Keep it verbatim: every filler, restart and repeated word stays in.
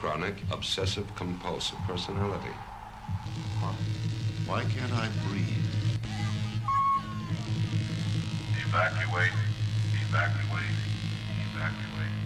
chronic obsessive-compulsive personality. Why? Why can't I breathe? Evacuate. Evacuate. Evacuate.